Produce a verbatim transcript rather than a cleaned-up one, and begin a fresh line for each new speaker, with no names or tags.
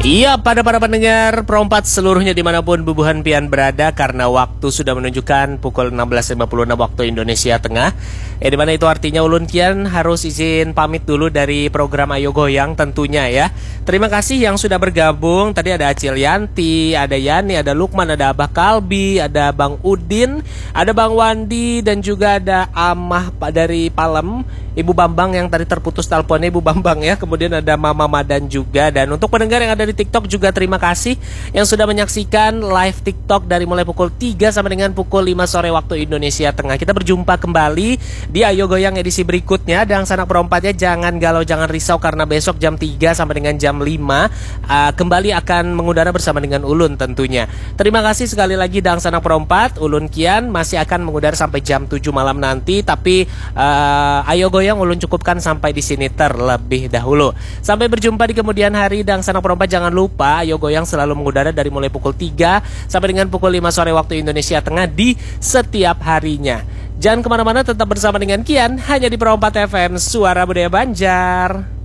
Iya, pada para pendengar Perompat seluruhnya dimanapun bubuhan pian berada, karena waktu sudah menunjukkan pukul enam belas lima puluh enam waktu Indonesia Tengah. Ya, dimana itu artinya ulun kian harus izin pamit dulu dari program Ayo Goyang tentunya ya. Terima kasih yang sudah bergabung. Tadi ada Acil Yanti, ada Yani, ada Lukman, ada Abah Kalbi, ada Bang Udin, ada Bang Wandi, dan juga ada Amah dari Palem, Ibu Bambang yang tadi terputus teleponnya, Ibu Bambang ya. Kemudian ada Mama Madan juga. Dan untuk pendengar yang ada di TikTok juga terima kasih yang sudah menyaksikan live TikTok dari mulai pukul tiga sampai dengan pukul lima sore waktu Indonesia Tengah. Kita berjumpa kembali di Ayo Goyang edisi berikutnya. Dan sanak perompatnya jangan galau, jangan risau, karena besok jam tiga sampai dengan jam lima uh, kembali akan mengudara bersama dengan Ulun tentunya. Terima kasih sekali lagi dan sanak perompat. Ulun kian masih akan mengudara sampai jam tujuh malam nanti, tapi uh, Ayo Goyang Ulun cukupkan sampai di sini terlebih dahulu. Sampai berjumpa di kemudian hari. Dan sanak perompat jangan lupa Ayo Goyang selalu mengudara dari mulai pukul tiga sampai dengan pukul lima sore waktu Indonesia Tengah di setiap harinya. Jangan kemana-mana, tetap bersama dengan Kian hanya di Perompat F M, Suara Budaya Banjar.